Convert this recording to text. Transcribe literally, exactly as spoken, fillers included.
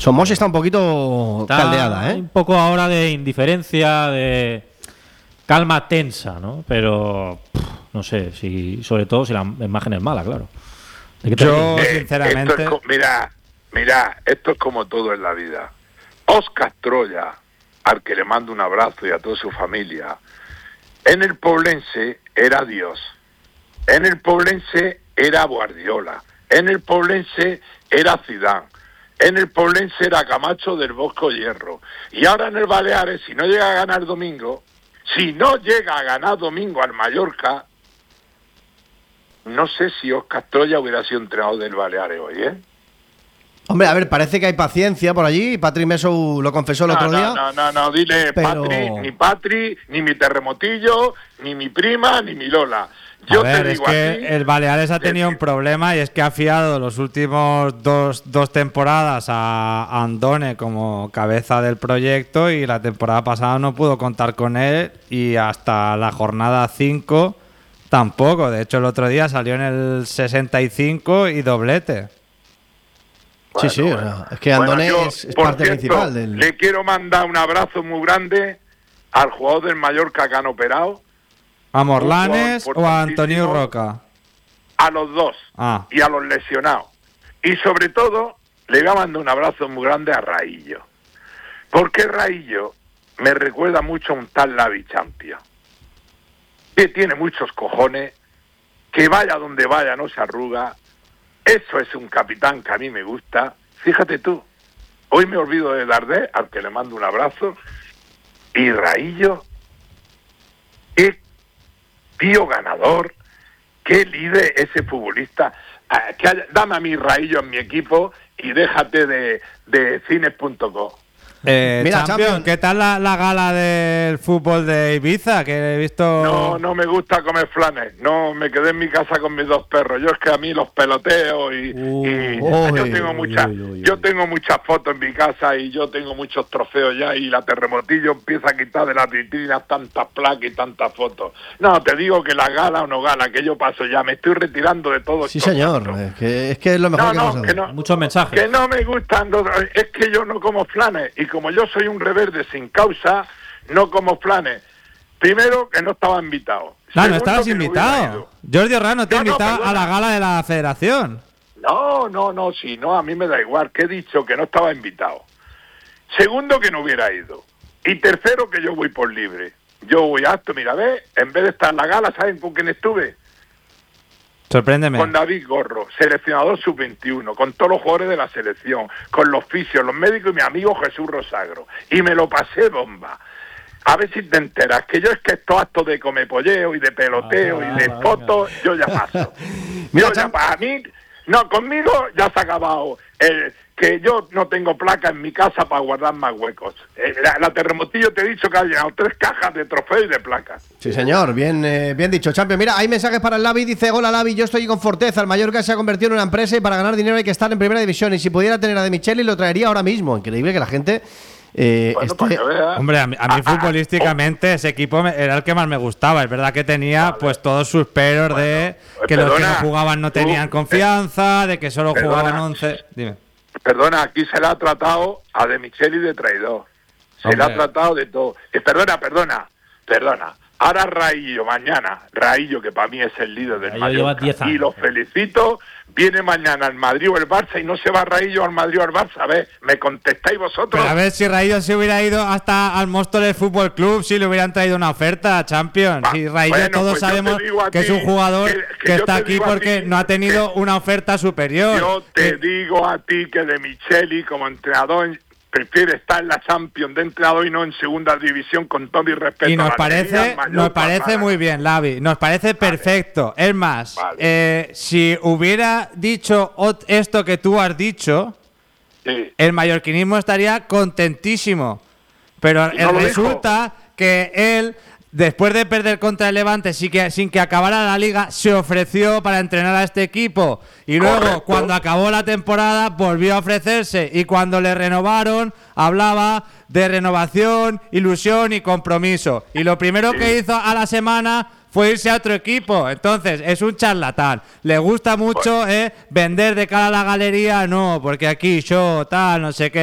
Somos está un poquito Está caldeada, ¿eh? Un poco ahora de indiferencia, de calma tensa, ¿no? Pero pff, no sé, si sobre todo si la imagen es mala, claro. ¿De qué te Yo, ríes? Eh, sinceramente... esto es co- mira, mira, esto es como todo en la vida. Óscar Troya, al que le mando un abrazo y a toda su familia, en el Poblense era Dios. En el Poblense era Guardiola. En el Poblense era Zidane. En el Poblense era Camacho del Bosco Hierro. Y ahora en el Baleares, si no llega a ganar domingo, si no llega a ganar domingo al Mallorca, no sé si Óscar Troya hubiera sido entrenador del Baleares hoy, ¿eh? Hombre, a ver, parece que hay paciencia por allí. Patri Meso lo confesó el no, otro no, día. No, no, no, dile pero... Patri, ni Patri, ni mi terremotillo, ni mi prima, ni mi Lola. Yo a ver, te es digo que a ti, el Baleares ha tenido un problema y es que ha fiado los últimos dos, dos temporadas a Andone como cabeza del proyecto y la temporada pasada no pudo contar con él y hasta la jornada cinco tampoco. De hecho, el otro día salió en el sesenta y cinco y doblete. Sí, sí, bueno, o sea, es que Andone bueno, yo, es, es por parte cierto, principal del... Le quiero mandar un abrazo muy grande al jugador del Mallorca que han operado, ¿A Morlanes Un o jugador a Antonio importantísimo. Roca? a los dos Ah. y a los lesionados. Y sobre todo, le voy a mandar un abrazo muy grande a Raillo. Porque Raillo me recuerda mucho a un tal Lavi Champion, que tiene muchos cojones, que vaya donde vaya no se arruga. Eso es un capitán que a mí me gusta. Fíjate tú, hoy me olvido de Dardé, al que le mando un abrazo, y Raillo, qué tío ganador, qué líder ese futbolista. Ah, que haya- dame a mi Raillo en mi equipo y déjate de, de cines punto com. Eh, Mira, Champion, Champion. ¿qué tal la, la gala del fútbol de Ibiza? Que he visto... No, no me gusta comer flanes. No, me quedé en mi casa con mis dos perros. Yo es que a mí los peloteos y, Uh, y uy, yo tengo uy, muchas, uy, uy, yo uy. tengo muchas fotos en mi casa y yo tengo muchos trofeos ya y la terremotillo empieza a quitar de las vitrinas tantas placas y tantas fotos. No, te digo que la gala o no gala, que yo paso ya, me estoy retirando de todo. Sí, esto señor, tanto. es que, es que es lo mejor No, que hemos no, dado. que no. Muchos mensajes. Que no me gustan los... Es que yo no como flanes. Y como yo soy un reverde sin causa, no como flanes. Primero, que no estaba invitado. No, no Segundo, estabas que no hubiera invitado. ido. Jordi Orrano te No, no, invitaba a perdona. la gala de la federación. No, no, no, sí, no, a mí me da igual. Que he dicho que no estaba invitado. Segundo, que no hubiera ido. Y tercero, que yo voy por libre. Yo voy a esto, mira, ve, en vez de estar en la gala, ¿saben con quién estuve? Sorpréndeme. Con David Gorro, seleccionador sub veintiuno, con todos los jugadores de la selección, con los fisios, los médicos y mi amigo Jesús Rosagro. Y me lo pasé bomba. A ver si te enteras, que yo es que estos actos de comepolleo y de peloteo Ah, y de venga. fotos, yo ya paso. Mira, yo ya Cham- para mí, no, conmigo ya se ha acabado. El, que yo no tengo placa en mi casa para guardar más huecos. Eh, la, la Terremotillo te he dicho que ha llegado tres cajas de trofeos y de placas. Sí, señor, bien, eh, bien dicho, Champion. Mira, hay mensajes para el Lavi, dice: hola Lavi, yo estoy con Forteza, el Mallorca se ha convertido en una empresa y para ganar dinero hay que estar en primera división y si pudiera tener a De Micheli lo traería ahora mismo. Increíble que la gente eh, Bueno, esté... para que veas. Hombre, a mí, a mí Ah, ah, futbolísticamente ese equipo me- era el que más me gustaba. Es verdad que tenía Vale. pues todos sus peros de pues que los que no perdona, jugaban no tú, tenían eh, confianza, de que solo perdona. jugaban once. Dime. Perdona, aquí se le ha tratado a De Micheli de traidor. Se le Hombre. ha tratado de todo. Eh, perdona, perdona, perdona. Ahora Raillo, mañana, Raillo, que para mí es el líder del Raillo lleva Mallorca, diez años. y lo felicito, viene mañana al Madrid o el Barça y no se va Raillo al Madrid o al Barça. A ver, ¿me contestáis vosotros? Pero a ver si Raillo se hubiera ido hasta al Móstoles Fútbol Club si le hubieran traído una oferta, Champions. Va, Si Raillo bueno, todos pues yo te sabemos digo a que es ti un jugador que- que, que yo está te aquí digo a porque ti no ha tenido una oferta superior. Yo te Que- digo a ti que De Micheli como entrenador prefiere estar en la Champions de entrenador y no en segunda división, con todo mi respeto. Y a nos la parece, Almería, Mallorca, nos parece Málaga. muy bien, Lavi. Nos parece perfecto. Es más, Vale. eh, si hubiera dicho ot- esto que tú has dicho, Sí. el mallorquinismo estaría contentísimo. Pero Y no eh, lo resulta que él, después de perder contra el Levante, sí que, sin que acabara la liga, se ofreció para entrenar a este equipo. Y luego, Correcto. cuando acabó la temporada, volvió a ofrecerse. Y cuando le renovaron, hablaba de renovación, ilusión y compromiso. Y lo primero Sí. que hizo a la semana fue irse a otro equipo. Entonces, es un charlatán. Le gusta mucho eh, vender de cara a la galería. No, porque aquí yo, tal, no sé qué.